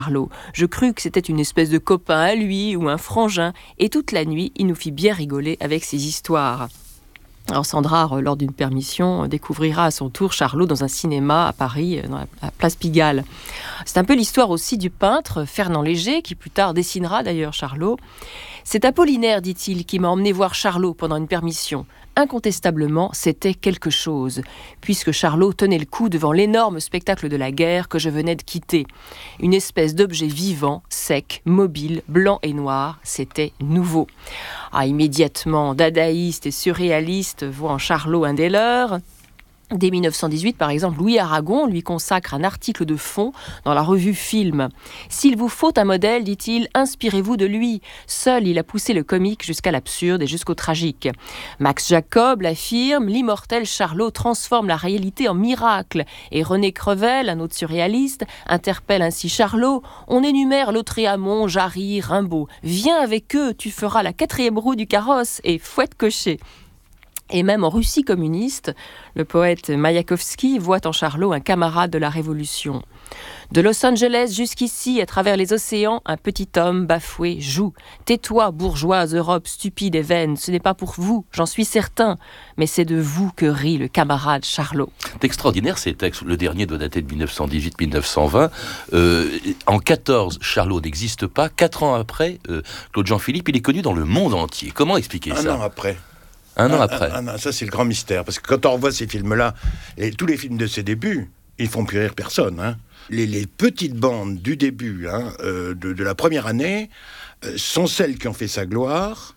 Charlot. Je crus que c'était une espèce de copain à lui ou un frangin, et toute la nuit, il nous fit bien rigoler avec ses histoires. Alors Sandra, lors d'une permission, découvrira à son tour Charlot dans un cinéma à Paris, dans la place Pigalle. C'est un peu l'histoire aussi du peintre Fernand Léger, qui plus tard dessinera d'ailleurs Charlot. C'est Apollinaire, dit-il, qui m'a emmené voir Charlot pendant une permission. Incontestablement, c'était quelque chose, puisque Charlot tenait le coup devant l'énorme spectacle de la guerre que je venais de quitter. Une espèce d'objet vivant, sec, mobile, blanc et noir, c'était nouveau. Immédiatement, dadaïste et surréaliste voient en Charlot un des leurs. Dès 1918, par exemple, Louis Aragon lui consacre un article de fond dans la revue Film. « S'il vous faut un modèle, dit-il, inspirez-vous de lui. Seul, il a poussé le comique jusqu'à l'absurde et jusqu'au tragique. » Max Jacob l'affirme, l'immortel Charlot transforme la réalité en miracle. Et René Crevel, un autre surréaliste, interpelle ainsi Charlot. « On énumère Lautréamont, Jarry, Rimbaud. Viens avec eux, tu feras la 4e roue du carrosse et fouette cocher. » Et même en Russie communiste, le poète Maïakovski voit en Charlot un camarade de la Révolution. De Los Angeles jusqu'ici, à travers les océans, un petit homme bafoué joue. Tais-toi, bourgeoise Europe stupide et vaine, ce n'est pas pour vous, j'en suis certain, mais c'est de vous que rit le camarade Charlot. C'est extraordinaire ces textes. Le dernier doit dater de 1918-1920. En 14, Charlot n'existe pas. 4 ans après, Claude Jean-Philippe, il est connu dans le monde entier. Comment expliquer ça ? Un an après. Un an après. Ça, c'est le grand mystère. Parce que quand on revoit ces films-là, et tous les films de ses débuts, ils font plus rire personne. Hein. Les petites bandes du début, de la première année, sont celles qui ont fait sa gloire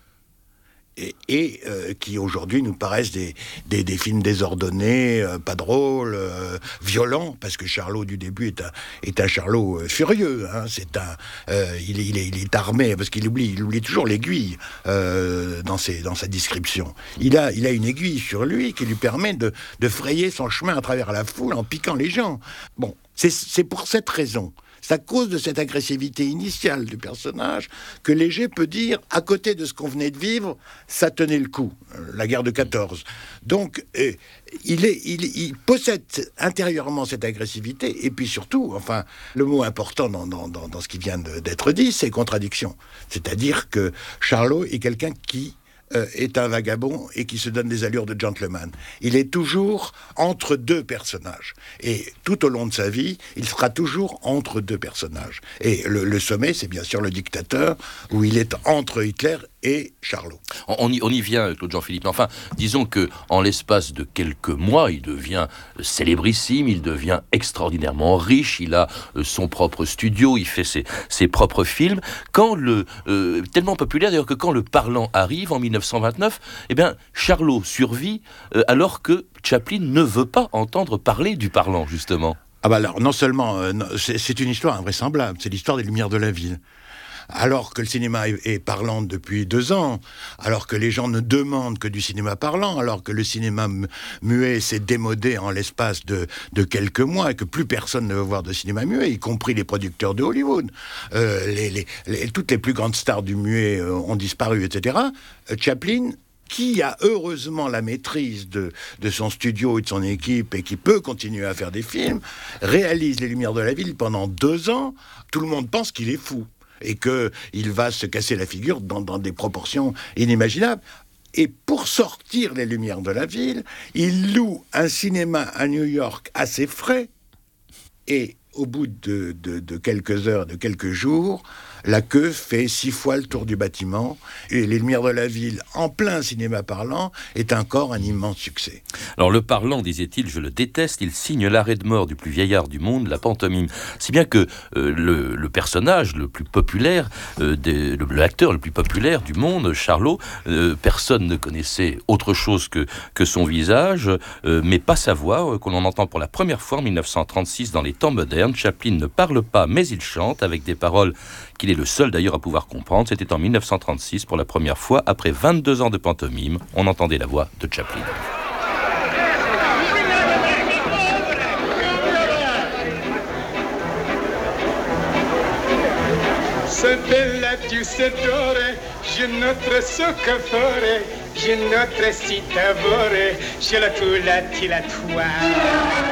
et qui aujourd'hui nous paraissent des films désordonnés, pas drôles, violents, parce que Charlot du début est un Charlot furieux. Hein, il est armé parce qu'il oublie toujours l'aiguille dans sa description. Il a une aiguille sur lui qui lui permet de frayer son chemin à travers la foule en piquant les gens. Bon, c'est pour cette raison. C'est à cause de cette agressivité initiale du personnage que Léger peut dire, à côté de ce qu'on venait de vivre, ça tenait le coup, la guerre de 14. Donc, il possède intérieurement cette agressivité, et puis surtout, enfin, le mot important dans ce qui vient d'être dit, c'est contradiction. C'est-à-dire que Charlot est quelqu'un qui est un vagabond et qui se donne des allures de gentleman. Il est toujours entre deux personnages. Et tout au long de sa vie, il sera toujours entre deux personnages. Et le sommet, c'est bien sûr le dictateur, où il est entre Hitler et Charlot. On y vient, Claude Jean-Philippe. Enfin, disons qu'en l'espace de quelques mois, il devient célébrissime, il devient extraordinairement riche, il a son propre studio, il fait ses propres films. Tellement populaire d'ailleurs que quand Le Parlant arrive en 1929, eh bien, Charlot survit alors que Chaplin ne veut pas entendre parler du Parlant, justement. Alors, non seulement, c'est une histoire invraisemblable, c'est l'histoire des Lumières de la ville. Alors que le cinéma est parlant depuis 2 ans, alors que les gens ne demandent que du cinéma parlant, alors que le cinéma muet s'est démodé en l'espace de quelques mois et que plus personne ne veut voir de cinéma muet, y compris les producteurs de Hollywood. Toutes les plus grandes stars du muet ont disparu, etc. Chaplin, qui a heureusement la maîtrise de son studio et de son équipe et qui peut continuer à faire des films, réalise Les Lumières de la ville pendant 2 ans. Tout le monde pense qu'il est fou et qu'il va se casser la figure dans des proportions inimaginables. Et pour sortir Les Lumières de la ville, il loue un cinéma à New York assez frais, et au bout de quelques heures, de quelques jours, la queue fait 6 fois le tour du bâtiment, et Les Lumières de la ville, en plein cinéma parlant, est encore un immense succès. Alors le Parlant, disait-il, je le déteste, il signe l'arrêt de mort du plus vieillard du monde, la pantomime. Si bien que le personnage le plus populaire, l'acteur le plus populaire du monde, Charlot, personne ne connaissait autre chose que son visage, mais pas sa voix, qu'on en entend pour la première fois en 1936 dans les temps modernes. Chaplin ne parle pas, mais il chante avec des paroles qu'il est le seul d'ailleurs à pouvoir comprendre. C'était en 1936 pour la première fois, après 22 ans de pantomime, on entendait la voix de Chaplin. Se bella giusedore, je notre soccafore, je notre citavore, je la tula ti la tua.